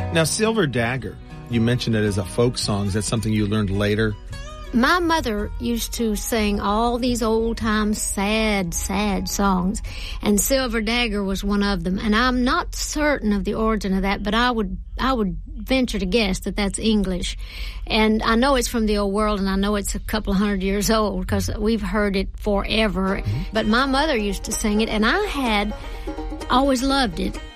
Now, Silver Dagger, you mentioned it as a folk song. Is that something you learned later? My mother used to sing all these old-time sad, sad songs, and Silver Dagger was one of them. And I'm not certain of the origin of that, but I would venture to guess that that's English. And I know it's from the old world, and I know it's a couple of 100 years old because we've heard it forever. But my mother used to sing it, and I had always loved it.